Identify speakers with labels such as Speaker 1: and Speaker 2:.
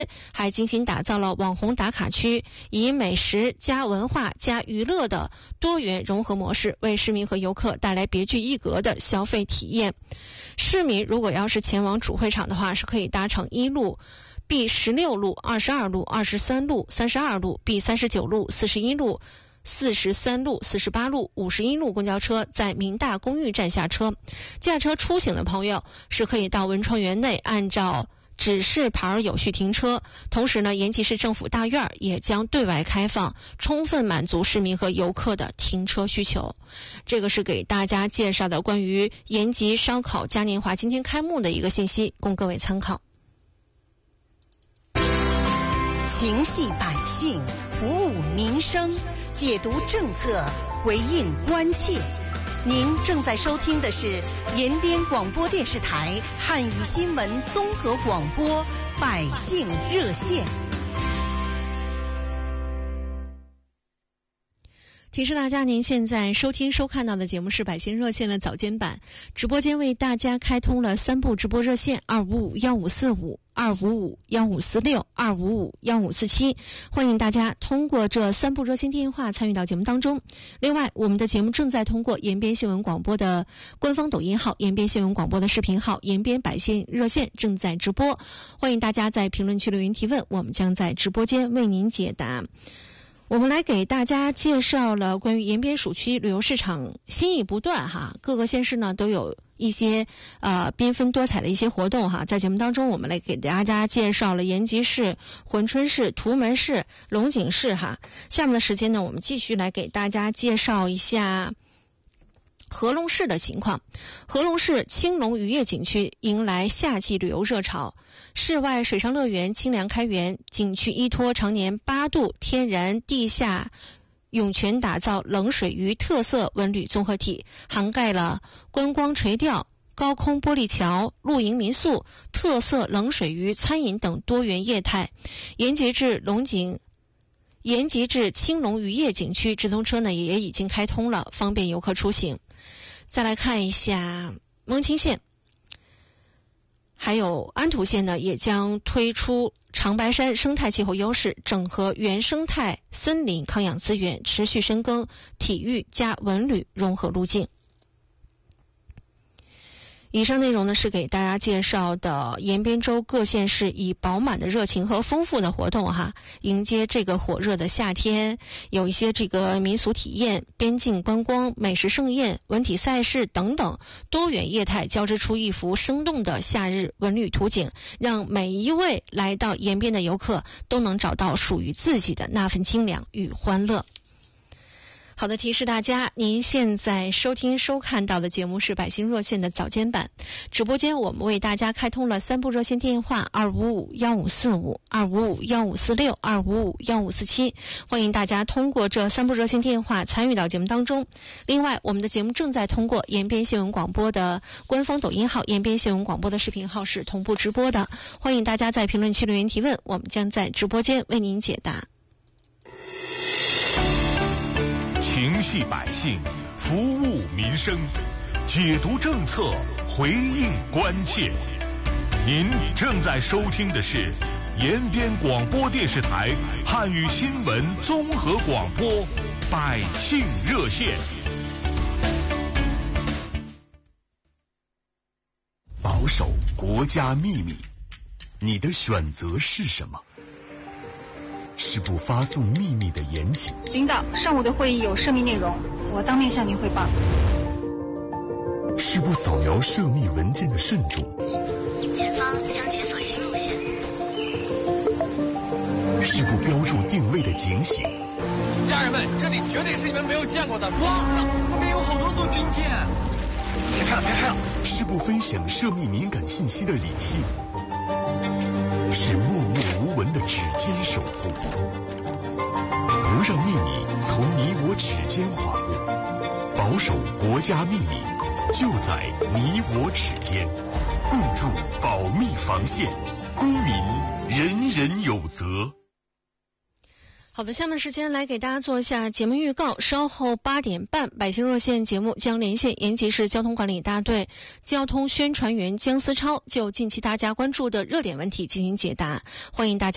Speaker 1: 还精心打造了网红打卡区，以美食加文化加娱乐的多元融合模式，为市民和游客带来别具一格的消费体验。市民如果要是前往主会场的话，是可以搭乘1路、B16路、22路、23路、32路、B39路、41路、43路、48路、51路公交车，在明大公寓站下车。驾车出行的朋友是可以到文创园内按照指示牌有序停车。同时呢，延吉市政府大院也将对外开放，充分满足市民和游客的停车需求。这个是给大家介绍的关于延吉烧烤嘉年华今天开幕的一个信息，供各位参考。
Speaker 2: 情系百姓，服务民生，解读政策，回应关切。您正在收听的是延边广播电视台汉语新闻综合广播百姓热线。
Speaker 1: 提示大家，您现在收听收看到的节目是百姓热线的早间版，直播间为大家开通了3部直播热线：255-1545、255-1546、255-1547，欢迎大家通过这3部热线电话参与到节目当中。另外，我们的节目正在通过延边新闻广播的官方抖音号、延边新闻广播的视频号、延边百姓热线正在直播，欢迎大家在评论区留言提问，我们将在直播间为您解答。我们来给大家介绍了关于延边属区旅游市场新意不断哈，各个县市呢都有一些缤纷多彩的一些活动哈。在节目当中，我们来给大家介绍了延吉市、珲春市、图门市、龙井市哈。下面的时间呢，我们继续来给大家介绍一下合龙市的情况。合龙市青龙渔业景区迎来夏季旅游热潮，室外水上乐园清凉开园，景区依托常年8度天然地下涌泉打造冷水鱼特色文旅综合体，涵盖了观光垂钓、高空玻璃桥、露营民宿、特色冷水鱼餐饮等多元业态。延吉至青龙渔业景区直通车呢也已经开通了，方便游客出行。再来看一下蒙清县，还有安图县呢，也将推出长白山生态气候优势，整合原生态森林康养资源，持续深耕体育加文旅融合路径。以上内容呢是给大家介绍的延边州各县市以饱满的热情和丰富的活动哈，迎接这个火热的夏天，有一些这个民俗体验、边境观光、美食盛宴、文体赛事等等多元业态交织出一幅生动的夏日文旅图景，让每一位来到延边的游客都能找到属于自己的那份清凉与欢乐。好的，提示大家，您现在收听收看到的节目是百姓热线的早间版，直播间我们为大家开通了3部热线电话：255-1545、255-1546、255-1547，欢迎大家通过这3部热线电话参与到节目当中。另外，我们的节目正在通过延边新闻广播的官方抖音号、延边新闻广播的视频号是同步直播的，欢迎大家在评论区留言提问，我们将在直播间为您解答。
Speaker 3: 情系百姓，服务民生，解读政策，回应关切。您正在收听的是延边广播电视台汉语新闻综合广播百姓热线。保守国家秘密，你的选择是什么？是不发送秘密的严谨。
Speaker 4: 领导，上午的会议有涉密内容，我当面向您汇报。
Speaker 3: 是不扫描涉密文件的慎重。
Speaker 5: 前方将解锁新路线。
Speaker 3: 是不标注定位的警醒。
Speaker 6: 家人们，这里绝对是你们没有见过的。哇，旁边有好多艘军舰。别拍了，别拍了。
Speaker 3: 是不分享涉密敏感信息的理性。是默默无闻的指尖守护，不让秘密从你我指尖划过，保守国家秘密就在你我指间，共筑保密防线，公民人人有责。
Speaker 1: 好的，下面时间来给大家做一下节目预告。稍后8点半，百姓热线节目将连线延吉市交通管理大队交通宣传员姜思超，就近期大家关注的热点问题进行解答，欢迎大家